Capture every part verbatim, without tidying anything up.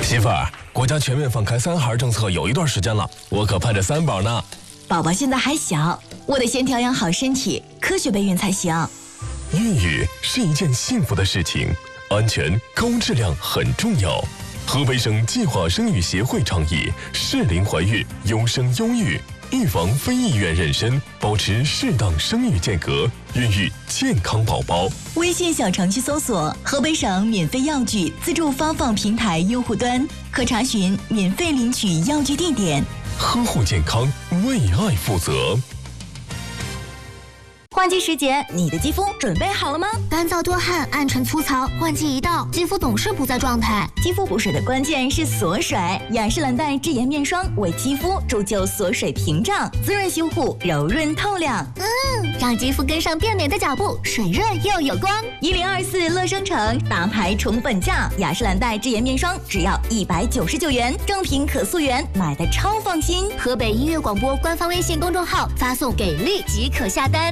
媳妇儿，国家全面放开三孩政策有一段时间了，我可盼着三宝呢。 宝宝现在还小，我得先调养好身体，科学备孕才行。 孕育是一件幸福的事情，安全高质量很重要。河北省计划生育协会倡议适龄怀孕，优生优育，预防非意愿妊娠，保持适当生育间隔，孕育健康宝宝。 微信小程序搜索河北省免费药具自助发放平台用户端，可查询免费领取药具地点。 呵护健康，为爱负责。 换季时节，你的肌肤准备好了吗？ 干燥多汗、暗沉粗糙，换季一到，肌肤总是不在状态。 肌肤补水的关键是锁水，雅诗兰黛智颜面霜为肌肤铸就锁水屏障，滋润修护，柔润透亮。 嗯，让肌肤跟上变美的脚步，水润又有光。 一零二四乐生城大牌宠粉价，雅诗兰黛智颜面霜只要一百九十九元，正品可溯源，买的超放心。 河北音乐广播官方微信公众号发送给力即可下单。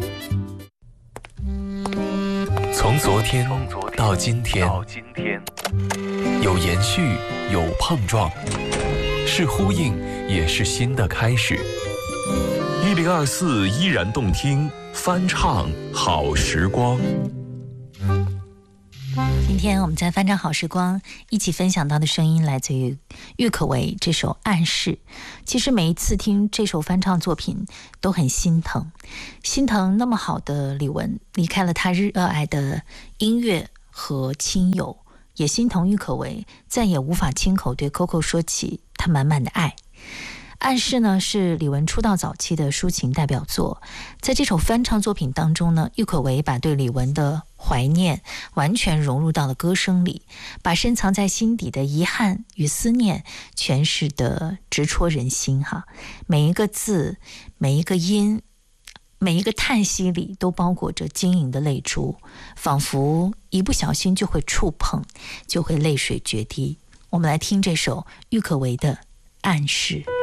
从昨天到今天，有延续，有碰撞，是呼应，也是新的开始。一零二四依然动听，翻唱好时光。 今天我们在翻唱好时光一起分享到的声音来自于郁可唯这首《暗示》。其实每一次听这首翻唱作品都很心疼，心疼那么好的李玟离开了他热爱的音乐和亲友，也心疼郁可唯再也无法亲口对 Coco 说起他满满的爱。暗示呢是李玟出道早期的抒情代表作，在这首翻唱作品当中呢，郁可唯把对李玟的怀念完全融入到了歌声里，把深藏在心底的遗憾与思念诠释得直戳人心哈。每一个字，每一个音，每一个叹息里都包裹着晶莹的泪珠，仿佛一不小心就会触碰，就会泪水决堤。我们来听这首郁可唯的《暗示》。